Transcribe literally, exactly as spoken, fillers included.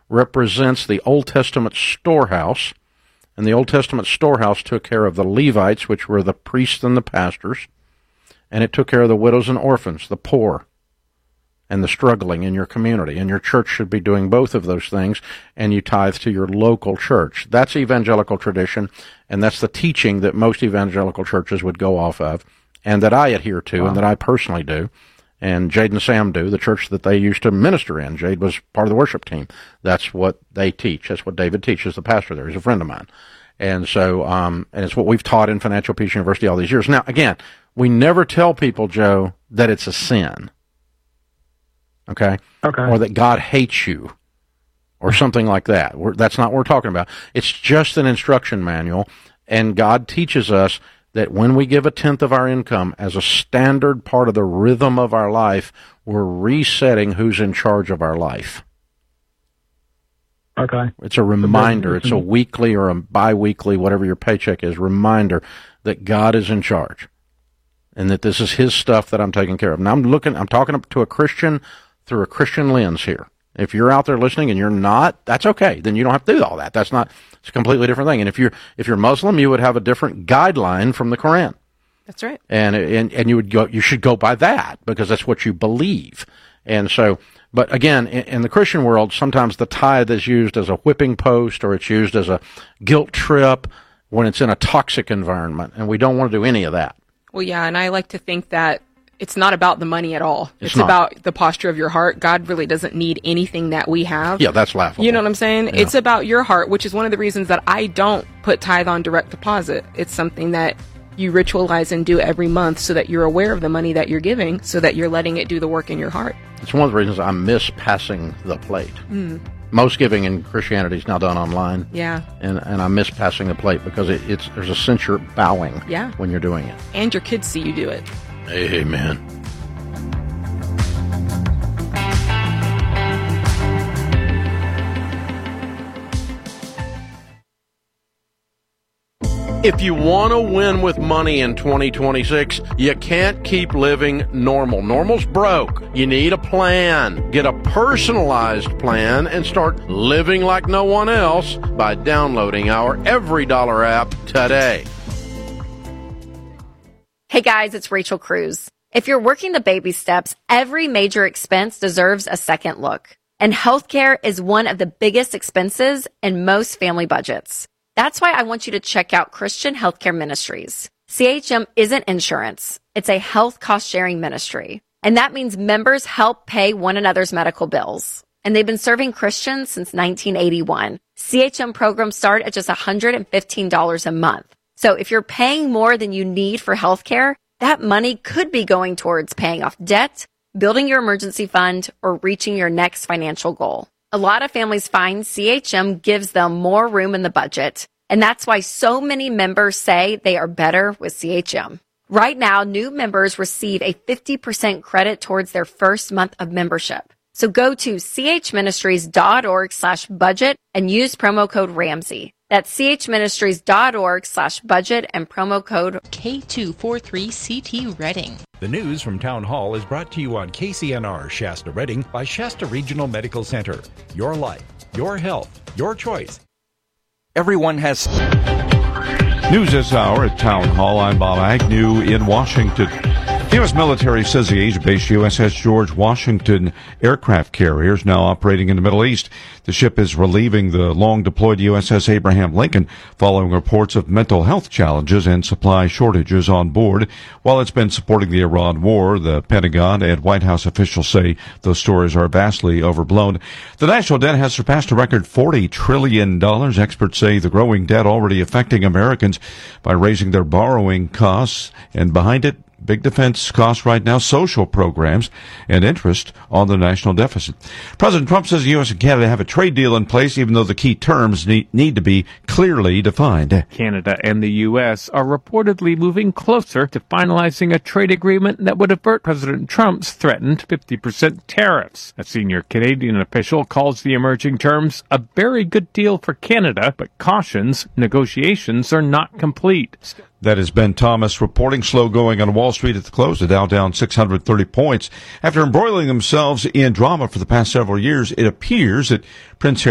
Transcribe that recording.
represents the Old Testament storehouse, and the Old Testament storehouse took care of the Levites, which were the priests and the pastors, and it took care of the widows and orphans, the poor, and the struggling in your community. And your church should be doing both of those things, and you tithe to your local church. That's evangelical tradition, and that's the teaching that most evangelical churches would go off of, and that I adhere to, wow. and that I personally do, and Jade and Sam do, the church that they used to minister in. Jade was part of the worship team. That's what they teach. That's what David teaches, the pastor there. He's a friend of mine. And so, um, and it's what we've taught in Financial Peace University all these years. Now, again, we never tell people, Joe, that it's a sin. Okay? Okay. Or that God hates you, or something like that. We're, that's not what we're talking about. It's just an instruction manual, and God teaches us that when we give a tenth of our income as a standard part of the rhythm of our life, we're resetting who's in charge of our life. Okay. It's a reminder. It's a weekly or a bi-weekly, whatever your paycheck is, reminder that God is in charge and that this is his stuff that I'm taking care of. Now, I'm looking, I'm talking to a Christian through a Christian lens here. If you're out there listening and you're not, that's okay. Then you don't have to do all that. That's not, it's a completely different thing. And if you're, if you're Muslim, you would have a different guideline from the Quran. That's right. And, and, and you would go, you should go by that because that's what you believe. And so, but again, in, in the Christian world, sometimes the tithe is used as a whipping post, or it's used as a guilt trip when it's in a toxic environment. And we don't want to do any of that. Well, yeah. And I like to think that it's not about the money at all. It's, it's not. about the posture of your heart. God really doesn't need anything that we have. Yeah, that's laughable. You know what I'm saying? Yeah. It's about your heart, which is one of the reasons that I don't put tithe on direct deposit. It's something that you ritualize and do every month so that you're aware of the money that you're giving, so that you're letting it do the work in your heart. It's one of the reasons I miss passing the plate. Mm. Most giving in Christianity is now done online. Yeah. And and I miss passing the plate because it, it's there's a sense you're bowing yeah. when you're doing it. And your kids see you do it. Amen. If you want to win with money in twenty twenty-six, you can't keep living normal. Normal's broke. You need a plan. Get a personalized plan and start living like no one else by downloading our Every Dollar app today. Hey guys, it's Rachel Cruz. If you're working the baby steps, every major expense deserves a second look. And healthcare is one of the biggest expenses in most family budgets. That's why I want you to check out Christian Healthcare Ministries. C H M isn't insurance. It's a health cost-sharing ministry. And that means members help pay one another's medical bills. And they've been serving Christians since nineteen eighty-one. C H M programs start at just one hundred fifteen dollars a month. So if you're paying more than you need for healthcare, that money could be going towards paying off debt, building your emergency fund, or reaching your next financial goal. A lot of families find C H M gives them more room in the budget, and that's why so many members say they are better with C H M. Right now, new members receive a fifty percent credit towards their first month of membership. So go to chministries.org slash budget and use promo code Ramsey. That's chministries.org slash budget and promo code K two forty-three C T Reading. The news from Town Hall is brought to you on K C N R Shasta Reading by Shasta Regional Medical Center. Your life, your health, your choice. Everyone has... News this hour at Town Hall. I'm Bob Agnew in Washington. The U S military says the Asia-based U S S George Washington aircraft carrier is now operating in the Middle East. The ship is relieving the long-deployed U S S Abraham Lincoln following reports of mental health challenges and supply shortages on board. While it's been supporting the Iran war, the Pentagon and White House officials say those stories are vastly overblown. The national debt has surpassed a record forty trillion dollars. Experts say the growing debt already affecting Americans by raising their borrowing costs, and behind it, big defense costs right now, social programs, and interest on the national deficit. President Trump says the U S and Canada have a trade deal in place, even though the key terms need, need to be clearly defined. Canada and the U S are reportedly moving closer to finalizing a trade agreement that would avert President Trump's threatened fifty percent tariffs. A senior Canadian official calls the emerging terms a very good deal for Canada, but cautions negotiations are not complete. That is Ben Thomas reporting. Slow going on Wall Street at the close. The Dow down six hundred thirty points. After embroiling themselves in drama for the past several years, it appears that Prince Harry